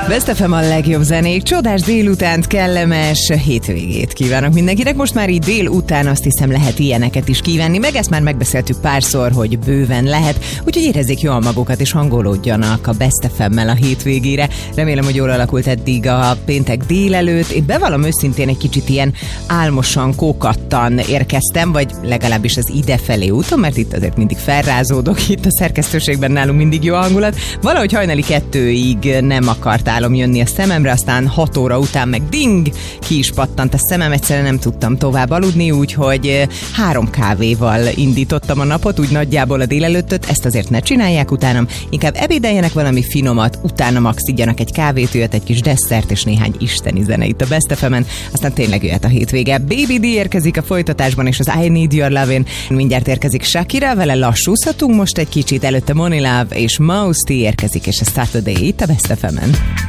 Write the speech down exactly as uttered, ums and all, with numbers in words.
Best ef em a legjobb zenék, csodás délutánt, kellemes hétvégét kívánok mindenkinek. Most már így délután azt hiszem lehet ilyeneket is kívánni, meg ezt már megbeszéltük párszor, hogy bőven lehet, úgyhogy érezzék jól magukat és hangolódjanak a Best ef em-mel a hétvégére. Remélem, hogy jól alakult eddig a péntek délelőtt. Én bevallom őszintén egy kicsit ilyen álmosan, kókattan érkeztem, vagy legalábbis az idefelé úton, mert itt azért mindig felrázódok, itt a szerkesztőségben nálunk mindig jó hangulat. Valahogy hajnali kettőig nem akart álom jönni a szememre, aztán hat óra után meg ding, ki is pattant a szemem, egyszerűen nem tudtam tovább aludni, úgyhogy három kávéval indítottam a napot, úgy nagyjából a délelőttöt, ezt azért ne csinálják utánam, inkább ebédeljenek valami finomat, utána max igyanak egy kávét, jöhet egy kis desszert és néhány isteni zene itt a Best ef em-en, aztán tényleg jöhet a hétvége. Baby D érkezik a folytatásban, és az I Need Your Lovin', mindjárt érkezik Shakira, vele lassúzhatunk most egy kicsit, előtte Money Love és Mouse T érkezik, és a Saturday itt a Best ef em-en.